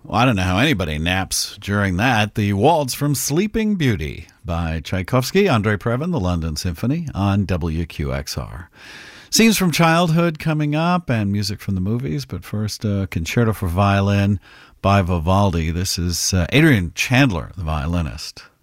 Well, I don't know how anybody naps during that. The Waltz from Sleeping Beauty by Tchaikovsky, Andrei Previn, the London Symphony on WQXR. Scenes from childhood coming up and music from the movies, but first, Concerto for Violin by Vivaldi. This is Adrian Chandler, the violinist.